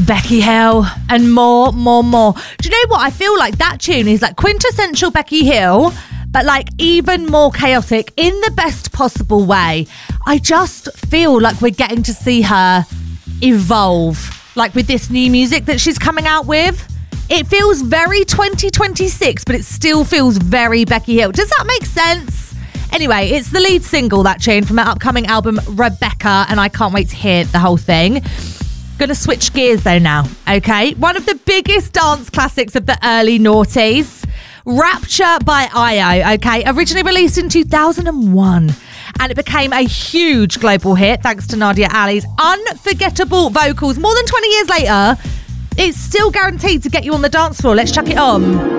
Becky Hill and more. Do you know what? I feel like that tune is like quintessential Becky Hill, but like even more chaotic in the best possible way. I just feel like we're getting to see her evolve, like with this new music that she's coming out with. It feels very 2026, but it still feels very Becky Hill. Does that make sense? Anyway, it's the lead single, that tune, from her upcoming album Rebecca, and I can't wait to hear the whole thing. Gonna switch gears though now, okay? One of the biggest dance classics of the early noughties, Rapture by IO, okay? Originally released in 2001, and it became a huge global hit thanks to Nadia Ali's unforgettable vocals. More than 20 years later, it's still guaranteed to get you on the dance floor. Let's chuck it on.